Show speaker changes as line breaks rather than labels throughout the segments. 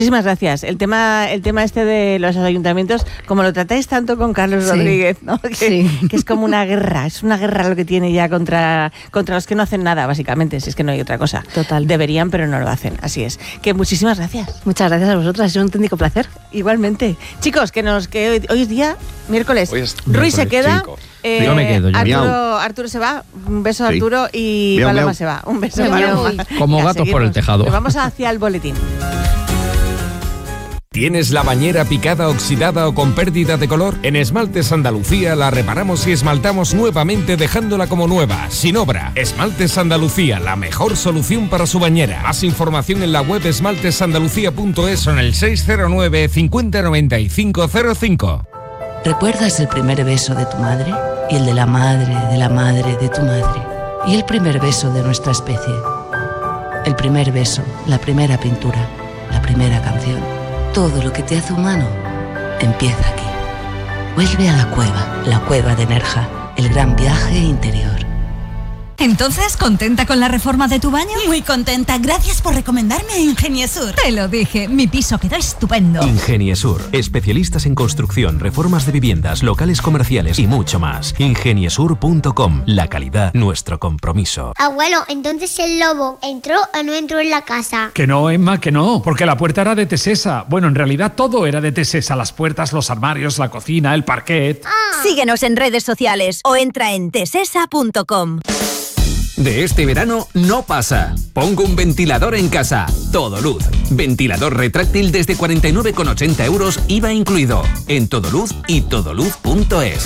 Muchísimas gracias. El tema este de los ayuntamientos, como lo tratáis tanto con Carlos Rodríguez, ¿no? Que es como una guerra, es una guerra lo que tiene ya contra los que no hacen nada, básicamente, si es que no hay otra cosa.
Total.
Deberían, pero no lo hacen, así es. Que muchísimas gracias.
Muchas gracias a vosotros, ha sido un auténtico placer.
Igualmente. Chicos, que hoy es día miércoles.
Hoy es
Ruiz se queda.
Yo me quedo.
Arturo se va, un beso a Arturo y
miau,
Paloma
miau.
se va. Un beso a Paloma.
Como
Ya,
gatos por el
seguimos.
tejado.
Nos vamos hacia el boletín.
¿Tienes la bañera picada, oxidada o con pérdida de color? En Esmaltes Andalucía la reparamos y esmaltamos nuevamente dejándola como nueva, sin obra. Esmaltes Andalucía, la mejor solución para su bañera. Más información en la web esmaltesandalucía.es o en el 609 50 95 05.
¿Recuerdas el primer beso de tu madre? Y el de la madre de tu madre. Y el primer beso de nuestra especie. El primer beso, la primera pintura, la primera canción. Todo lo que te hace humano empieza aquí. Vuelve a la cueva de Nerja, el gran viaje interior.
¿Entonces, contenta con la reforma de tu baño? Muy contenta, gracias por recomendarme a Ingeniesur. Te lo dije, mi piso quedó estupendo.
Ingeniesur, especialistas en construcción, reformas de viviendas, locales comerciales y mucho más. Ingeniesur.com, la calidad, nuestro compromiso.
Abuelo, entonces el lobo ¿entró o no entró en la casa?
Que no, Emma, que no, porque la puerta era de Tesesa. Bueno, en realidad todo era de Tesesa, las puertas, los armarios, la cocina, el parquet.
Síguenos en redes sociales o entra en tesesa.com.
De este verano no pasa. Pongo un ventilador en casa. Todoluz. Ventilador retráctil desde 49,80 euros, IVA incluido. En Todoluz y todoluz.es.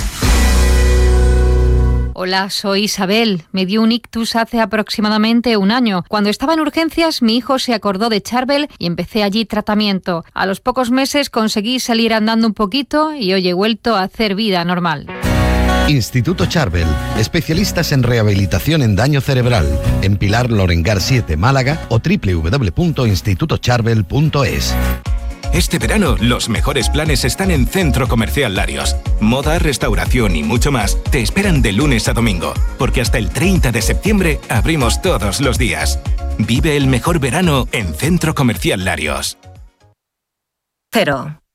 Hola, soy Isabel. Me dio un ictus hace aproximadamente un año. Cuando estaba en urgencias, mi hijo se acordó de Charbel y empecé allí tratamiento. A los pocos meses conseguí salir andando un poquito y hoy he vuelto a hacer vida normal.
Instituto Charbel, especialistas en rehabilitación en daño cerebral, en Pilar Lorengar 7, Málaga o www.institutocharbel.es.
Este verano, los mejores planes están en Centro Comercial Larios. Moda, restauración y mucho más te esperan de lunes a domingo, porque hasta el 30 de septiembre abrimos todos los días. Vive el mejor verano en Centro Comercial Larios.
Cero.